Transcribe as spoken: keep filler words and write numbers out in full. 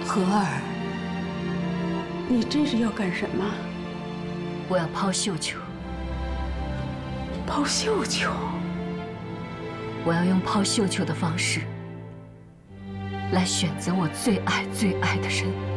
荷儿，你这是要干什么？ 我要抛绣球。 抛绣球？ 我要用抛绣球的方式，来选择我最爱最爱的人。